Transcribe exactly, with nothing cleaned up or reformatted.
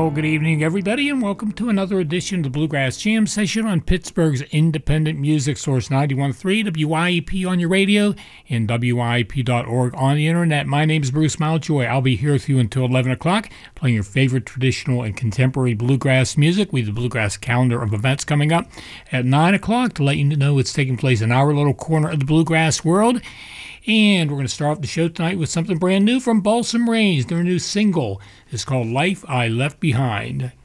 Well, good evening, everybody, and welcome to another edition of the Bluegrass Jam Session on Pittsburgh's independent music source, ninety-one point three W I E P on your radio and W I E P dot org on the internet. My name is Bruce Mountjoy. I'll be here with you until eleven o'clock, playing your favorite traditional and contemporary bluegrass music. We have the Bluegrass calendar of events coming up at nine o'clock to let you know what's taking place in our little corner of the bluegrass world. And we're going to start off the show tonight with something brand new from Balsam Range. Their new single is called Life I Left Behind.